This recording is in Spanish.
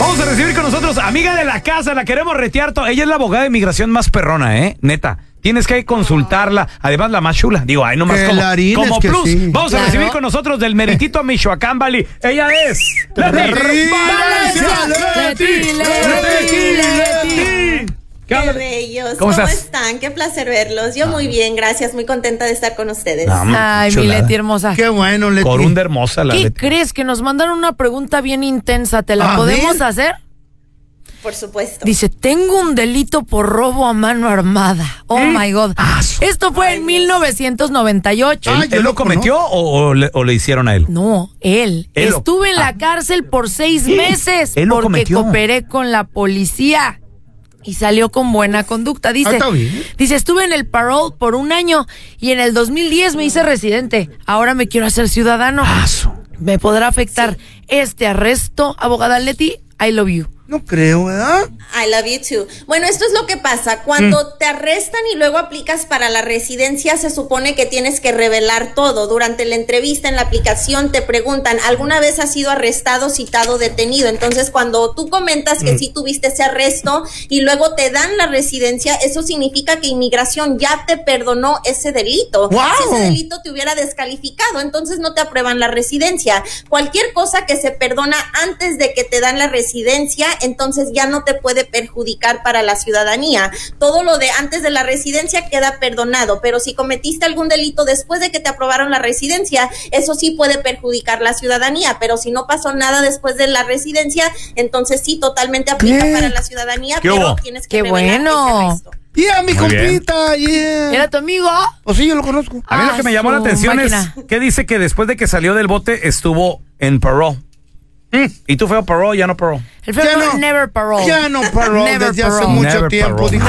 Vamos a recibir con nosotros amiga de la casa, la queremos retear. Ella es la abogada de inmigración más perrona, neta. Tienes que consultarla, además la más chula. Digo, ay, nomás como plus. Sí. Vamos a recibir con nosotros del meritito Michoacán Valley. Ella es Leti. Qué bellos, ¿cómo están? Qué placer verlos. Yo muy bien, gracias, muy contenta de estar con ustedes. Ay, mi Leti hermosa. Qué bueno, Leti. Corunda hermosa la ¿Qué Leti. crees? Que nos mandaron una pregunta bien intensa. ¿Te la podemos hacer? Por supuesto. Dice, tengo un delito por robo a mano armada. Oh my God. Esto fue en 1998. ¿Él lo cometió o le hicieron a él? No, él. Estuve en la cárcel por 6 meses él lo porque cometió. cooperé con la policía y salió con buena conducta. Dice, estuve en el parole por 1 año y en el 2010 me hice residente. Ahora me quiero hacer ciudadano. ¿Me podrá afectar este arresto, abogada Leti? I love you. No creo, ¿verdad? I love you too. Bueno, esto es lo que pasa. Cuando te arrestan y luego aplicas para la residencia, se supone que tienes que revelar todo. Durante la entrevista en la aplicación te preguntan, ¿alguna vez has sido arrestado, citado, detenido? Entonces, cuando tú comentas que sí tuviste ese arresto y luego te dan la residencia, eso significa que inmigración ya te perdonó ese delito. ¡Wow! Si ese delito te hubiera descalificado, entonces no te aprueban la residencia. Cualquier cosa que se perdona antes de que te dan la residencia, entonces ya no te puede perjudicar para la ciudadanía. Todo lo de antes de la residencia queda perdonado, pero si cometiste algún delito después de que te aprobaron la residencia, eso sí puede perjudicar la ciudadanía, pero si no pasó nada después de la residencia, entonces sí, totalmente aplica para la ciudadanía, pero tienes que revelar ese arresto. Mi compita, ¿Era tu amigo? Pues sí, yo lo conozco. A mí lo que me llamó la atención es que dice que después de que salió del bote estuvo en parole. ¿Y tú fue parole? Ya no parole. El feo never parole. Ya no parole desde hace mucho tiempo. Dijo,